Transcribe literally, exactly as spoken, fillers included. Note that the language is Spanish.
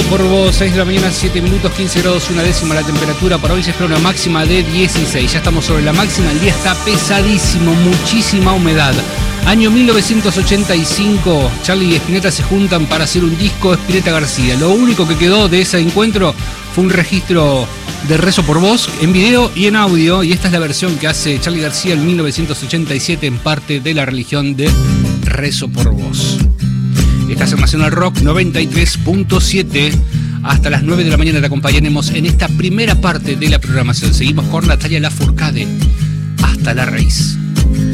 por vos, seis de la mañana, siete minutos, quince grados, una décima la temperatura. Para hoy se espera una máxima de dieciséis. Ya estamos sobre la máxima, el día está pesadísimo, muchísima humedad. Año mil novecientos ochenta y cinco, Charly y Spinetta se juntan para hacer un disco Spinetta García. Lo único que quedó de ese encuentro fue un registro de Rezo por Vos en video y en audio, y esta es la versión que hace Charly García en mil novecientos ochenta y siete en parte de la religión de Rezo por Vos. Estás en Nacional Rock noventa y tres punto siete. Hasta las nueve de la mañana te acompañaremos en esta primera parte de la programación. Seguimos con Natalia Lafourcade. Hasta la raíz.